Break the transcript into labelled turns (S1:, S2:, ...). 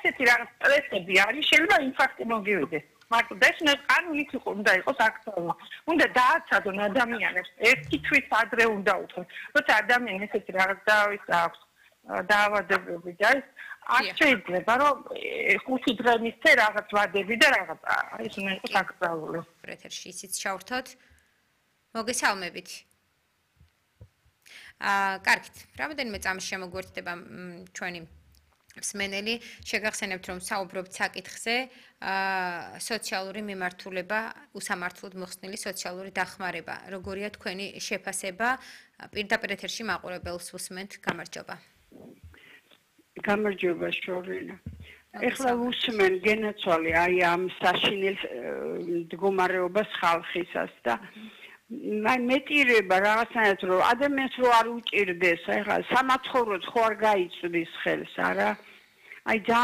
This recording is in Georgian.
S1: ესეთი რაღაც სტრესები არის, შეიძლება ინფარქტი მოგივიდეს. მაგრამ ეს ყანუნით უნდა იყოს აქტუალური. უნდა დააცადონ ადამიანებს, ერთი თვის ადრე უნდა უთხონ. როცა ადამიანი ესეთი რაღაც დაავადება აქვს, დაავადებები და არ შეიძლება რომ 5 დღე მისცე რაღაც ვადები და რაღაც ეს უნდა იყოს აქტუალური.
S2: ეთერში ისიც ჩავრთოთ. მოგესალმებით. კარგით, რამოდენიმე წამში შემოგვერთდება ჩვენი მსმენელი, შეგახსენებთ რომ საუბრობთ საკითხზე, სოციალური მიმართულება, უსამართლოდ მოხსნილი სოციალური დახმარება. როგორია თქვენი შეფასება? პირდაპირ ეთერში მაყურებელს უსმენთ, გამარჯობა.
S3: გამარჯობა შორინა. ეხლა უსმენ გენაცვალე აი ამ საშინელ მდგომარეობას ხალხისას და მეტირება რაღაცნაირად რომ ადამიანს რო არ უჭირდეს, ეხლა სამაცხოვროდ ხო არ გაიწვდის ხელს, არა? აი